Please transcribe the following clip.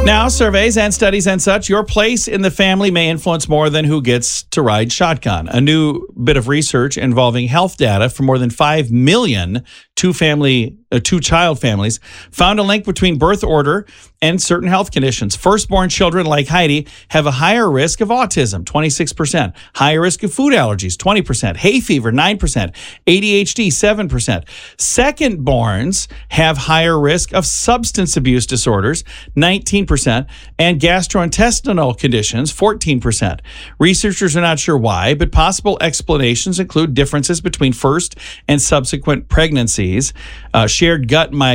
Now, surveys and studies and such, your place in the family may influence more than who gets to ride shotgun. A new bit of research involving health data for more than 5 million two-child families found a link between birth order and certain health conditions. Firstborn children like Heidi have a higher risk of autism, 26%, higher risk of food allergies, 20%, hay fever, 9%, ADHD, 7%. Secondborns have higher risk of substance abuse disorders, 19%, and gastrointestinal conditions, 14%. Researchers are not sure why, but possible explanations include differences between first and subsequent pregnancies, shared gut